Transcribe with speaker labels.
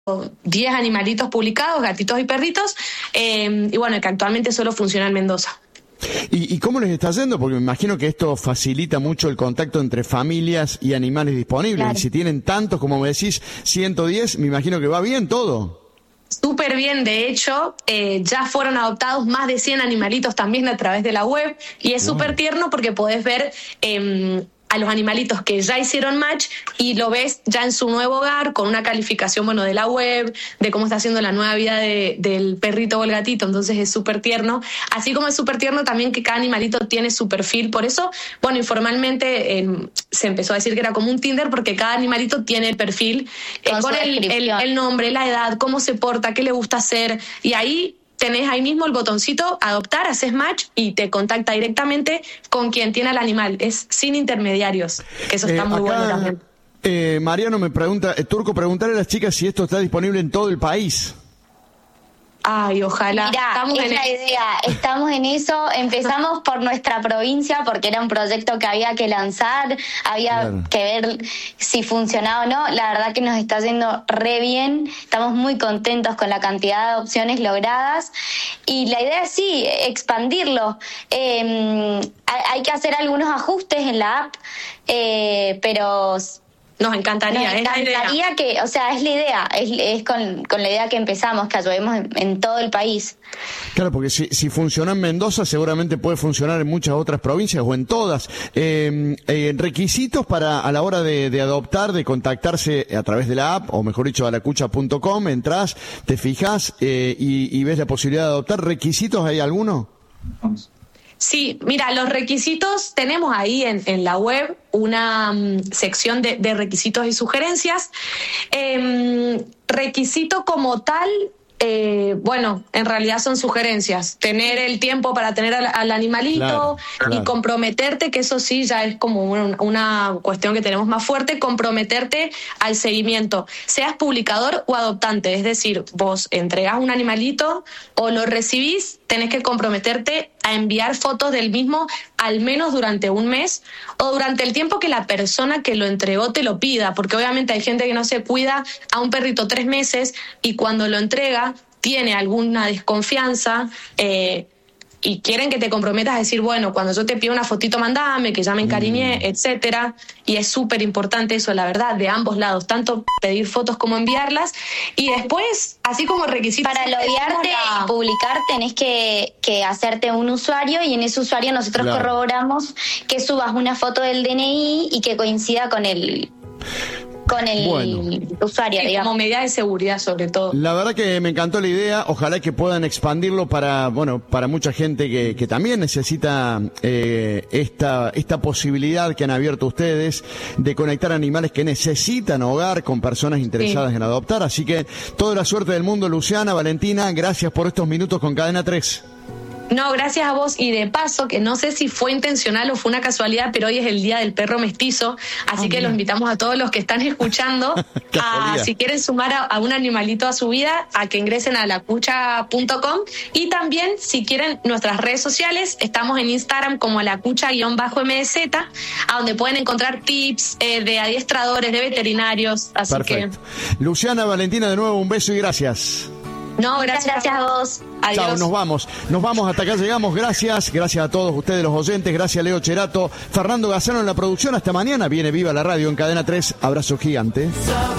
Speaker 1: 10 animalitos publicados, gatitos y perritos, y bueno, que actualmente solo funciona en Mendoza.
Speaker 2: ¿Y cómo les está yendo? Porque me imagino que esto facilita mucho el contacto entre familias y animales disponibles.
Speaker 3: Claro.
Speaker 2: Y si tienen tantos, como me decís, 110, me imagino que va bien todo.
Speaker 1: Súper bien, de hecho, ya fueron adoptados más de 100 animalitos también a través de la web, y es súper tierno porque podés ver a los animalitos que ya hicieron match y lo ves ya en su nuevo hogar con una calificación, bueno, de la web, de cómo está haciendo la nueva vida del perrito o el gatito. Entonces es súper tierno, así como es súper tierno también que cada animalito tiene su perfil. Por eso, bueno, informalmente se empezó a decir que era como un Tinder, porque cada animalito tiene perfil con el nombre, la edad, cómo se porta, qué le gusta hacer, y ahí tenés ahí mismo el botoncito, adoptar, haces match y te contacta directamente con quien tiene al animal. Es sin intermediarios, que eso está muy bueno también.
Speaker 2: Mariano me pregunta, Turco, preguntarle a las chicas si esto está disponible en todo el país.
Speaker 1: Ay, ojalá.
Speaker 3: Mirá, es la idea, estamos en eso. Empezamos por nuestra provincia porque era un proyecto que había que lanzar, había que ver si funcionaba o no. La verdad que nos está yendo re bien, estamos muy contentos con la cantidad de adopciones logradas y la idea es sí, expandirlo. Hay que hacer algunos ajustes en la app, pero...
Speaker 1: Nos encantaría,
Speaker 3: que, o sea, es la idea, es con la idea que empezamos, que ayudemos en todo el país.
Speaker 2: Claro, porque si funciona en Mendoza, seguramente puede funcionar en muchas otras provincias o en todas. Requisitos para a la hora de adoptar, de contactarse a través de la app, o mejor dicho, alacucha.com, entras, te fijas y ves la posibilidad de adoptar. ¿Requisitos hay alguno?
Speaker 1: Sí, mira, los requisitos, tenemos ahí en la web una sección de requisitos y sugerencias. Requisito como tal, bueno, en realidad son sugerencias. Tener el tiempo para tener al animalito, claro. Y comprometerte, que eso sí ya es como una cuestión que tenemos más fuerte, comprometerte al seguimiento, seas publicador o adoptante. Es decir, vos entregás un animalito o lo recibís, tenés que comprometerte a enviar fotos del mismo al menos durante un mes o durante el tiempo que la persona que lo entregó te lo pida, porque obviamente hay gente que no se cuida a un perrito 3 meses y cuando lo entrega tiene alguna desconfianza y quieren que te comprometas a decir, bueno, cuando yo te pido una fotito mandame, que ya me encariñé, etcétera. Y es súper importante eso, la verdad, de ambos lados, tanto pedir fotos como enviarlas. Y después, así como requisitos...
Speaker 3: Para loguearte y publicar tenés que hacerte un usuario y en ese usuario nosotros corroboramos que subas una foto del DNI y que coincida con el usuario, digamos.
Speaker 1: Como medida de seguridad, sobre todo.
Speaker 2: La verdad que me encantó la idea. Ojalá que puedan expandirlo para mucha gente que también necesita esta posibilidad que han abierto ustedes de conectar animales que necesitan hogar con personas interesadas en adoptar. Así que toda la suerte del mundo, Luciana, Valentina, gracias por estos minutos con Cadena 3.
Speaker 1: No, gracias a vos. Y de paso, que no sé si fue intencional o fue una casualidad, pero hoy es el Día del Perro Mestizo, así que los invitamos a todos los que están escuchando a, si quieren sumar a un animalito a su vida, a que ingresen a alacucha.com. Y también, si quieren, nuestras redes sociales, estamos en Instagram como lacucha_mz, a donde pueden encontrar tips de adiestradores, de veterinarios. Así
Speaker 2: perfecto. Que... Luciana, Valentina, de nuevo un beso y gracias.
Speaker 1: No, gracias a vos. Adiós.
Speaker 2: Chao, nos vamos, hasta acá llegamos. Gracias a todos ustedes los oyentes, gracias a Leo Cherato, Fernando Gazzano en la producción. Hasta mañana, viene Viva la Radio en Cadena 3. Abrazo gigante.